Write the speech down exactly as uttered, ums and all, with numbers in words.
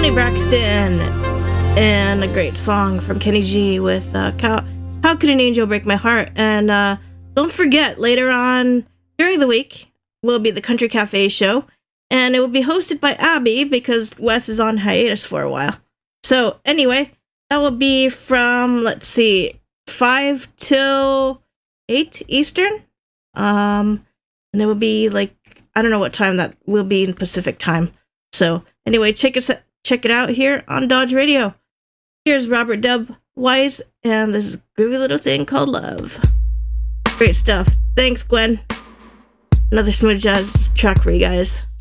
Tony Braxton, and a great song from Kenny G with uh, How, How Could an Angel Break My Heart? And uh, don't forget, later on during the week will be the Country Cafe show, and it will be hosted by Abby because Wes is on hiatus for a while. So anyway, that will be from, let's see, five till eight Eastern. Um, and it will be like, I don't know what time that will be in Pacific time. So anyway, check it, check it out here on Dodge Radio. Here's Robert Dub Wise and this groovy little thing called Love. Great stuff. Thanks, Gwen. Another smooth jazz track for you guys.